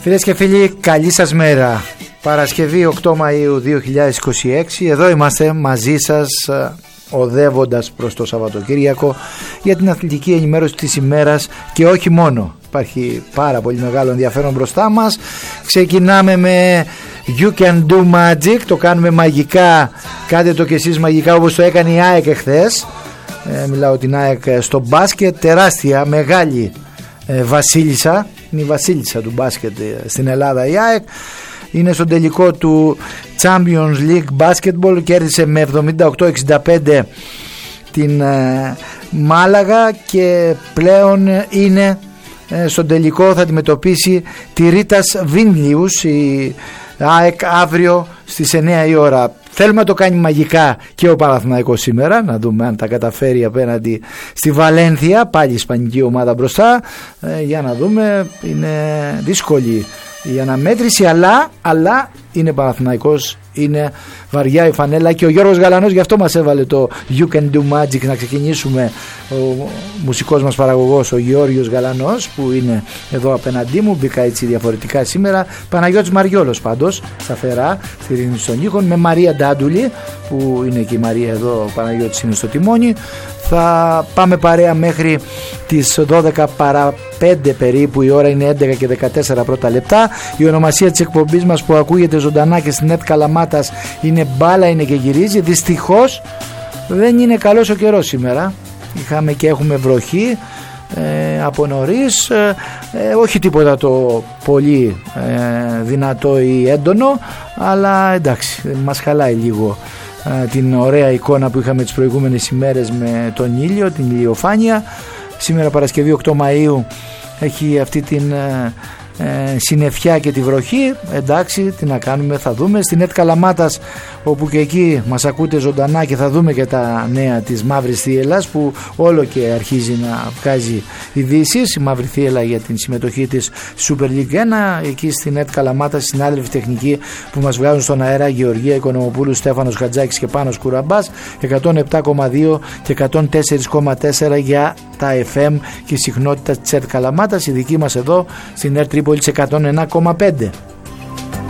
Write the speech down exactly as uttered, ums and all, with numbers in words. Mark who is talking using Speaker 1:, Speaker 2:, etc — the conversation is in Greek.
Speaker 1: Φίλες και φίλοι, καλή σας μέρα. Παρασκευή οκτώ Μαΐου δύο χιλιάδες είκοσι έξι. Εδώ είμαστε μαζί σας, οδεύοντας προς το Σαββατοκύριακο για την αθλητική ενημέρωση της ημέρας και όχι μόνο. Υπάρχει πάρα πολύ μεγάλο ενδιαφέρον μπροστά μας. Ξεκινάμε με You Can Do Magic. Το κάνουμε μαγικά. Κάντε το κι εσείς μαγικά όπως το έκανε η ΑΕΚ εχθές. ε, Μιλάω την ΑΕΚ στο μπάσκετ. Τεράστια, μεγάλη ε, βασίλισσα. Είναι η βασίλισσα του μπάσκετ ε, στην Ελλάδα η ΑΕΚ. Είναι στον τελικό του Champions League Basketball. Κέρδισε με εβδομήντα οκτώ εξήντα πέντε την ε, Μάλαγα και πλέον είναι ε, στον τελικό. Θα αντιμετωπίσει τη Ρίτας Βίνλιους η ΑΕΚ αύριο στις εννιά η ώρα. Θέλουμε να το κάνει μαγικά και ο Παναθηναϊκός σήμερα, να δούμε αν τα καταφέρει απέναντι στη Βαλένθια, πάλι ισπανική ομάδα μπροστά, ε, για να δούμε. Είναι δύσκολη η αναμέτρηση, αλλά, αλλά είναι Παναθηναϊκός, είναι βαριά η φανέλα και ο Γιώργος Γαλανός γι' αυτό μας έβαλε το You Can Do Magic να ξεκινήσουμε. Ο μουσικός μας παραγωγός ο Γιώργος Γαλανός που είναι εδώ απέναντί μου, μπήκα έτσι διαφορετικά σήμερα. Παναγιώτης Μαριόλος πάντως σταθερά στη ρύθμιση των ήχων, με Μαρία Ντάντουλη που είναι και η Μαρία εδώ, ο Παναγιώτης είναι στο τιμόνι. Θα πάμε παρέα μέχρι τις δώδεκα παρά πέντε περίπου, η ώρα είναι έντεκα και δεκατέσσερα πρώτα λεπτά. Η ονομασία της εκπομπής μας που ακούγεται ζωντανά και στην ΕΤ Καλαμάτας είναι Μπάλα είναι και γυρίζει. Δυστυχώς δεν είναι καλός ο καιρός σήμερα. Είχαμε και έχουμε βροχή ε, από νωρίς, ε, ε, όχι τίποτα το πολύ ε, δυνατό ή έντονο, αλλά εντάξει, μας χαλάει λίγο ε, την ωραία εικόνα που είχαμε τις προηγούμενες ημέρες με τον ήλιο, την ηλιοφάνεια. Σήμερα Παρασκευή οκτώ Μαΐου έχει αυτή την ε, ε, συννεφιά και τη βροχή. Εντάξει, τι να κάνουμε, θα δούμε. Στην ΕΤ Καλαμάτας, όπου και εκεί μας ακούτε ζωντανά και θα δούμε και τα νέα της Μαύρης Θύελλας που όλο και αρχίζει να βγάζει ειδήσεις. Η Μαύρη Θύελλα για την συμμετοχή της Super League ένα. Εκεί στην ΕΤ Καλαμάτας συνάδελφοι τεχνικοί που μας βγάζουν στον αέρα, Γεωργία Οικονομοπούλου, Στέφανος Χατζάκης και Πάνος Κουραμπάς, εκατόν επτά κόμμα δύο και εκατόν τέσσερα κόμμα τέσσερα για τα εφ εμ και η συχνότητα της ΕΤ Καλαμάτας. Η δική μας εδώ στην ΕΡΤ Τρίπολης εκατόν ένα κόμμα πέντε.